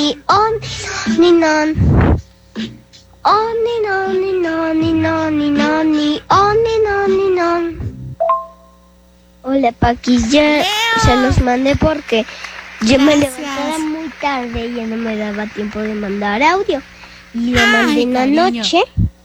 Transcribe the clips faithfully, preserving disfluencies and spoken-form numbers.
ni, on, ni, non. On, ni, non, ni, non, ni, non, ni, non, ni, on, ni, non, ni, non. Hola, Paqui, ya se los mandé porque yo me levantaba muy tarde y ya no me daba tiempo de mandar audio. Y lo mandé en la noche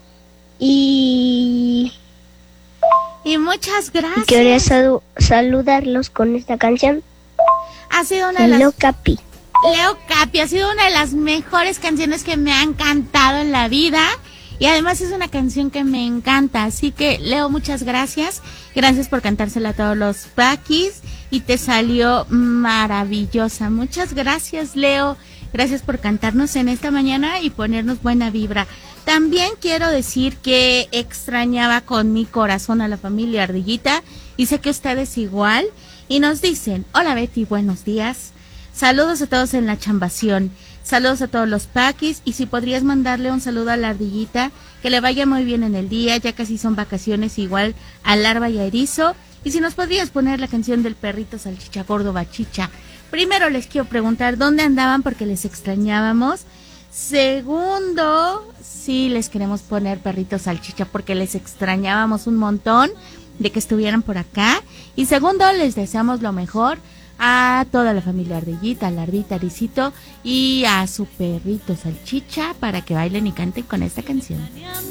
y... Y muchas gracias. Y quería sal- saludarlos con esta canción. Ha sido una de Leo las... Capi. Leo Capi ha sido una de las mejores canciones que me han cantado en la vida. Y además es una canción que me encanta. Así que, Leo, muchas gracias. Gracias por cantársela a todos los Paquis. Y te salió maravillosa. Muchas gracias, Leo. Gracias por cantarnos en esta mañana y ponernos buena vibra. También quiero decir que extrañaba con mi corazón a la familia Ardillita. Y sé que ustedes igual. Y nos dicen, hola Betty, buenos días. Saludos a todos en la chambación. Saludos a todos los Paquis, y si podrías mandarle un saludo a la Ardillita, que le vaya muy bien en el día, ya casi son vacaciones, igual a Larva y a Erizo, y si nos podrías poner la canción del perrito salchicha gordo bachicha. Primero les quiero preguntar dónde andaban porque les extrañábamos. Segundo, sí les queremos poner perrito salchicha porque les extrañábamos un montón de que estuvieran por acá. Y segundo, les deseamos lo mejor a toda la familia Ardillita, a Larvita, Aricito y a su perrito salchicha para que bailen y canten con esta canción.